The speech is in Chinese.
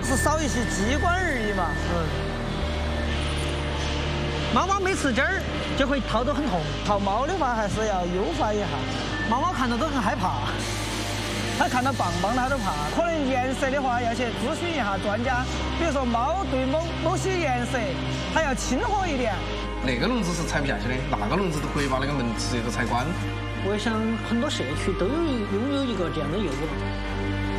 是少一些机关而已嘛。猫猫没吃筋儿，就会掏得很痛。套猫的话还是要优化一下。猫猫看到都很害怕，它看到棒棒它都怕。可能颜色的话要去咨询一下专家，比如说猫对某些颜色它要亲和一点。 那个笼子是拆不下去的，那个笼子都可以把那个门直接都拆关。 我想很多社区都拥有一个这样的业务了。